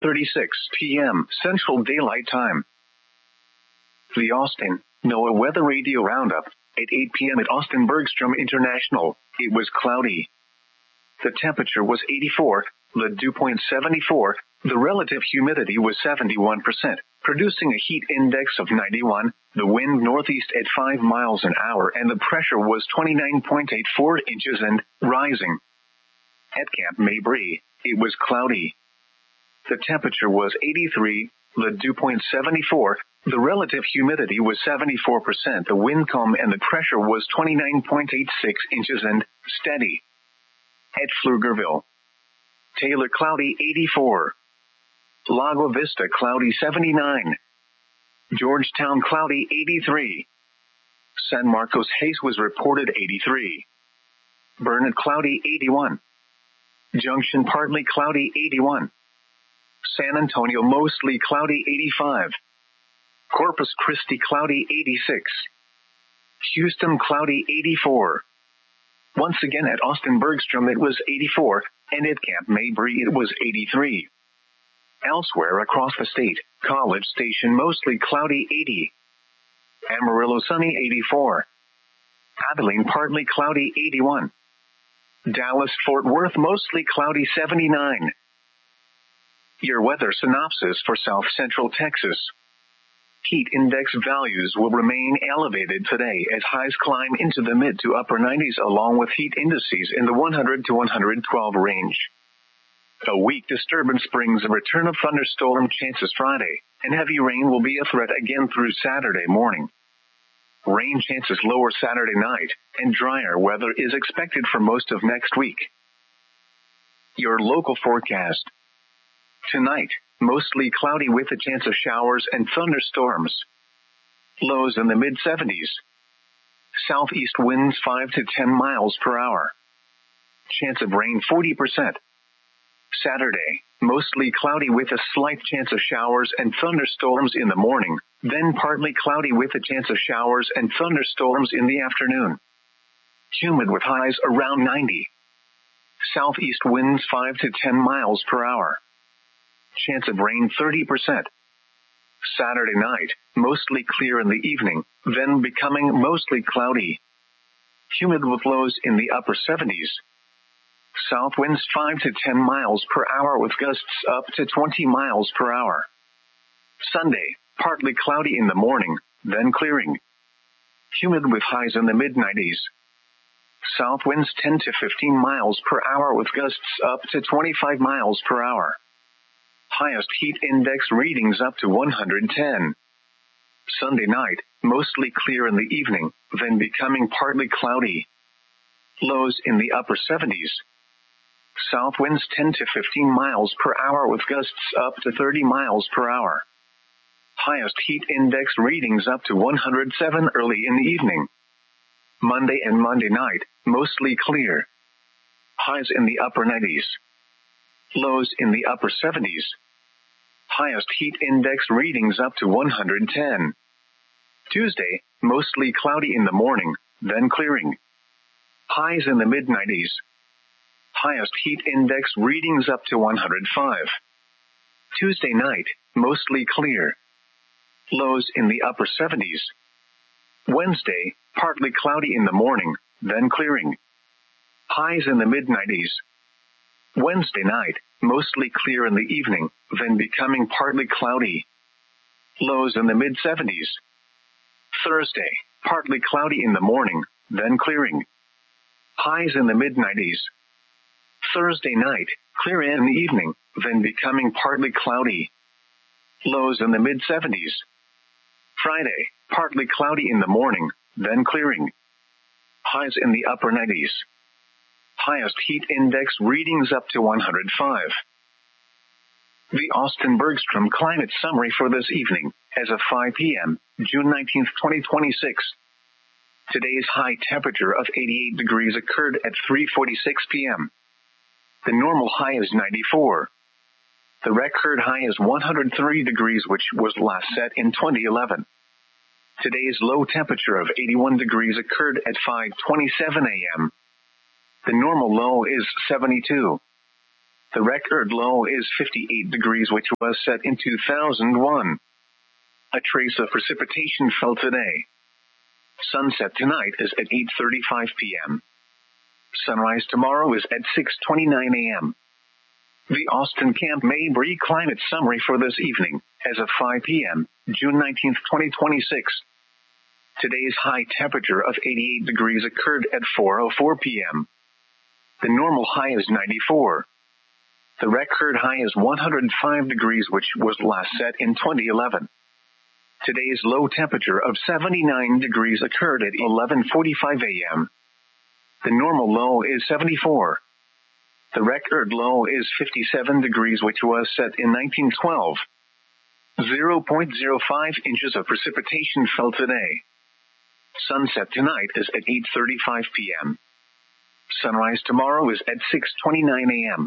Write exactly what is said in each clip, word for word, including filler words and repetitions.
thirty-six p m Central Daylight Time. The Austin NOAA Weather Radio Roundup. At eight p m at Austin Bergstrom International, it was cloudy. The temperature was eighty-four, the dew point seventy-four, the relative humidity was seventy-one percent, producing a heat index of ninety-one, the wind northeast at five miles an hour, and the pressure was twenty-nine point eight four inches and rising. At Camp Mabry, it was cloudy. The temperature was eighty-three, the dew point seventy-four, the relative humidity was seventy-four percent, the wind calm, and the pressure was twenty-nine point eight six inches and steady. At Pflugerville, Taylor cloudy eighty-four, Lago Vista cloudy seventy-nine, Georgetown cloudy eighty-three, San Marcos Hayes was reported eighty-three, Burnett cloudy eighty-one, Junction partly cloudy eighty-one, San Antonio mostly cloudy eighty-five, Corpus Christi cloudy eighty-six, Houston cloudy eighty-four. Once again at Austin Bergstrom it was eighty-four, and at Camp Mabry it was eighty-three. Elsewhere across the state, College Station mostly cloudy eighty, Amarillo sunny eighty-four, Abilene partly cloudy eighty-one, Dallas Fort Worth mostly cloudy seventy-nine. Your weather synopsis for South Central Texas. Heat index values will remain elevated today as highs climb into the mid to upper nineties along with heat indices in the one hundred to one hundred twelve range. A weak disturbance brings a return of thunderstorm chances Friday, and heavy rain will be a threat again through Saturday morning. Rain chances lower Saturday night, and drier weather is expected for most of next week. Your local forecast. Tonight, mostly cloudy with a chance of showers and thunderstorms. Lows in the mid seventies. Southeast winds five to ten miles per hour. Chance of rain forty percent. Saturday, mostly cloudy with a slight chance of showers and thunderstorms in the morning, then partly cloudy with a chance of showers and thunderstorms in the afternoon. Humid with highs around ninety. Southeast winds five to ten miles per hour. Chance of rain thirty percent. Saturday night, mostly clear in the evening, then becoming mostly cloudy. Humid with lows in the upper seventies. South winds five to ten miles per hour with gusts up to twenty miles per hour. Sunday, partly cloudy in the morning, then clearing. Humid with highs in the mid nineties. South winds ten to fifteen miles per hour with gusts up to twenty-five miles per hour. Highest heat index readings up to one hundred ten. Sunday night, mostly clear in the evening, then becoming partly cloudy. Lows in the upper seventies. South winds ten to fifteen miles per hour with gusts up to thirty miles per hour. Highest heat index readings up to one hundred seven early in the evening. Monday and Monday night, mostly clear. Highs in the upper nineties. Lows in the upper seventies. Highest heat index readings up to one hundred ten. Tuesday, mostly cloudy in the morning, then clearing. Highs in the mid nineties. Highest heat index readings up to one hundred five. Tuesday night, mostly clear. Lows in the upper seventies. Wednesday, partly cloudy in the morning, then clearing. Highs in the mid nineties. Wednesday night, mostly clear in the evening, then becoming partly cloudy. Lows in the mid seventies. Thursday, partly cloudy in the morning, then clearing. Highs in the mid nineties. Thursday night, clear in the evening, then becoming partly cloudy. Lows in the mid seventies. Friday, partly cloudy in the morning, then clearing. Highs in the upper nineties. Highest heat index readings up to one hundred five. The Austin Bergstrom Climate Summary for this evening, as of five p m, June nineteenth, twenty twenty-six. Today's high temperature of eighty-eight degrees occurred at three forty-six p m The normal high is ninety-four. The record high is one hundred three degrees, which was last set in twenty eleven. Today's low temperature of eighty-one degrees occurred at five twenty-seven a m The normal low is seventy-two. The record low is fifty-eight degrees, which was set in two thousand one. A trace of precipitation fell today. Sunset tonight is at eight thirty-five p.m. Sunrise tomorrow is at six twenty-nine a.m. The Austin Camp Mabry climate summary for this evening, as of five p.m., June nineteenth, twenty twenty-six. Today's high temperature of eighty-eight degrees occurred at four oh four p.m. The normal high is ninety-four. The record high is one hundred five degrees, which was last set in twenty eleven. Today's low temperature of seventy-nine degrees occurred at eleven forty-five a.m. The normal low is seventy-four. The record low is fifty-seven degrees, which was set in nineteen twelve. zero point zero five inches of precipitation fell today. Sunset tonight is at eight thirty-five p.m. Sunrise tomorrow is at six twenty-nine a.m.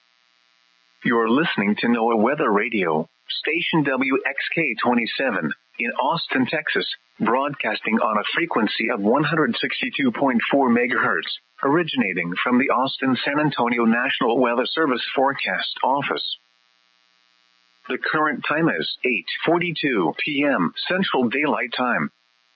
You're listening to NOAA Weather Radio, station W X K twenty-seven, in Austin, Texas, broadcasting on a frequency of one hundred sixty-two point four megahertz, originating from the Austin-San Antonio National Weather Service Forecast Office. The current time is eight forty-two p.m. Central Daylight Time.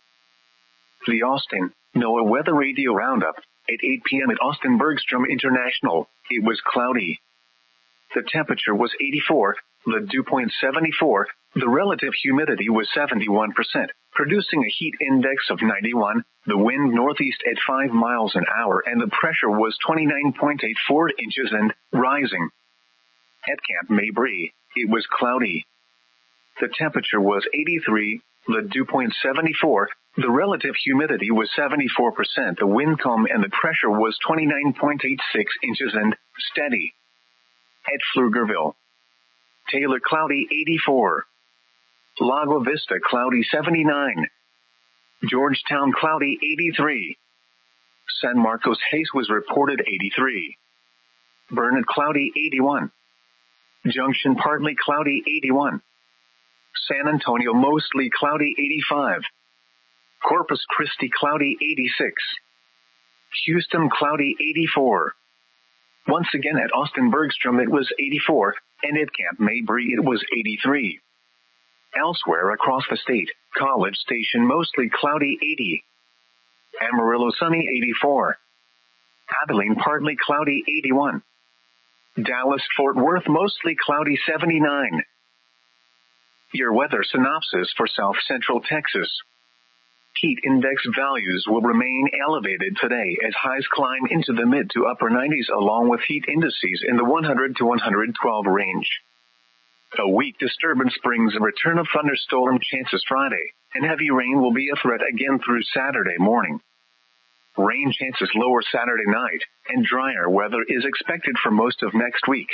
The Austin NOAA Weather Radio Roundup, at eight p.m. at Austin Bergstrom International. It was cloudy. The temperature was eighty-four, the dew point seventy-four, the relative humidity was seventy-one percent, producing a heat index of ninety-one, the wind northeast at five miles an hour, and the pressure was twenty-nine point eight four inches and rising. At Camp Mabry, it was cloudy. The temperature was eighty-three, the dew point seventy-four, the relative humidity was seventy-four percent, the wind calm, and the pressure was twenty-nine point eight six inches and steady. At Pflugerville, Taylor cloudy eighty-four. Lago Vista cloudy seventy-nine. Georgetown cloudy eighty-three. San Marcos Hayes was reported eighty-three. Burnett cloudy eighty-one. Junction partly cloudy eighty-one. San Antonio mostly cloudy eighty-five. Corpus Christi cloudy eighty-six. Houston cloudy eighty-four. Once again at Austin Bergstrom it was eighty-four, and at Camp Mabry it was eighty-three. Elsewhere across the state, College Station mostly cloudy eighty. Amarillo sunny eighty-four. Abilene partly cloudy eighty-one. Dallas-Fort Worth mostly cloudy seventy-nine. Your weather synopsis for South Central Texas. Heat index values will remain elevated today as highs climb into the mid to upper nineties, along with heat indices in the one hundred to one hundred twelve range. A weak disturbance brings a return of thunderstorm chances Friday, and heavy rain will be a threat again through Saturday morning. Rain chances lower Saturday night, and drier weather is expected for most of next week.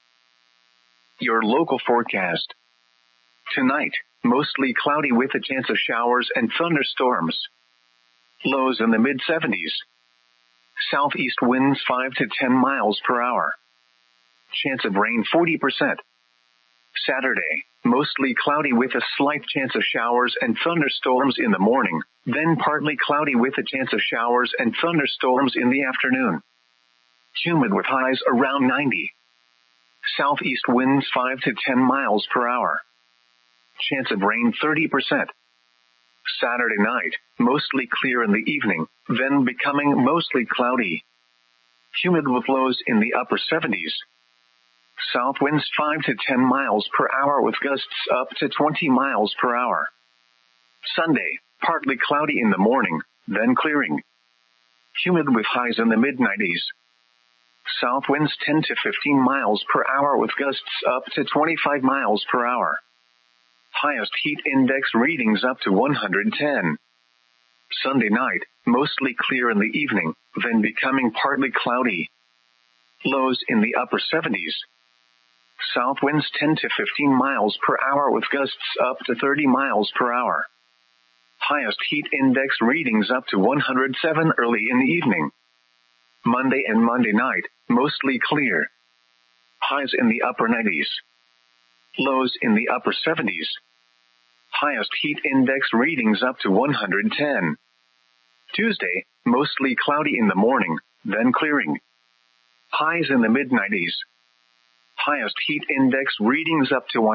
Your local forecast. Tonight, mostly cloudy with a chance of showers and thunderstorms. Lows in the mid seventies. Southeast winds five to ten miles per hour. Chance of rain forty percent. Saturday, mostly cloudy with a slight chance of showers and thunderstorms in the morning, then partly cloudy with a chance of showers and thunderstorms in the afternoon. Humid with highs around ninety. Southeast winds five to ten miles per hour. Chance of rain thirty percent. Saturday night, mostly clear in the evening, then becoming mostly cloudy. Humid with lows in the upper seventies. South winds five to ten miles per hour with gusts up to twenty miles per hour. Sunday, partly cloudy in the morning, then clearing. Humid with highs in the mid nineties. South winds ten to fifteen miles per hour with gusts up to twenty-five miles per hour. Highest heat index readings up to one hundred ten. Sunday night, mostly clear in the evening, then becoming partly cloudy. Lows in the upper seventies. South winds ten to fifteen miles per hour with gusts up to thirty miles per hour. Highest heat index readings up to one hundred seven early in the evening. Monday and Monday night, mostly clear. Highs in the upper nineties. Lows in the upper seventies. Highest heat index readings up to one hundred ten. Tuesday, mostly cloudy in the morning, then clearing. Highs in the mid nineties. highest heat index readings up to